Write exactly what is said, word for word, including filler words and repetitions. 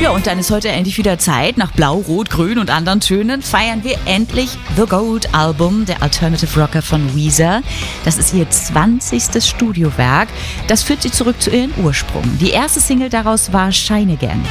Ja, und dann ist heute endlich wieder Zeit. Nach Blau, Rot, Grün und anderen Tönen feiern wir endlich The Gold Album, der Alternative Rocker von Weezer. Das ist ihr zwanzigstes Studiowerk. Das führt sie zurück zu ihrem Ursprung. Die erste Single daraus war Shine Again.